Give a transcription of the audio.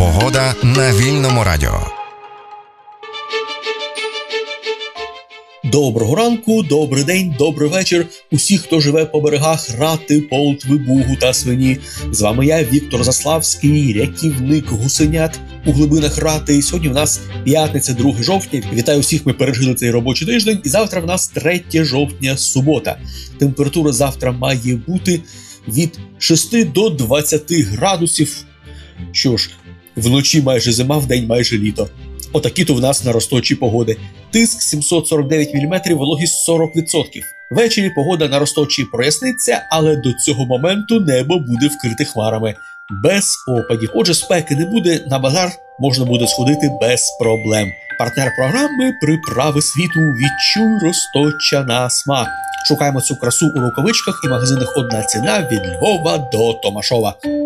Погода на Вільному радіо. Доброго ранку, добрий день, добрий вечір усіх, хто живе по берегах Рати, Полтви, Бугу та Свині. З вами я, Віктор Заславський, рятівник гусенят у глибинах Рати. І сьогодні в нас п'ятниця, 2 жовтня. Вітаю всіх, ми пережили цей робочий тиждень. І завтра в нас 3 жовтня, субота. Температура завтра має бути від 6 до 20 градусів. Що ж, вночі майже зима, вдень майже літо. Отакі-то в нас наросточі погоди. Тиск 749 мм, вологість 40%. Ввечері погода наросточі проясниться, але до цього моменту небо буде вкрите хмарами. Без опадів. Отже, спеки не буде, на базар можна буде сходити без проблем. Партнер програми «Приправи світу». Відчуй Розточа на смак. Шукаємо цю красу у рукавичках і магазинах «Одна ціна» від Львова до Томашова.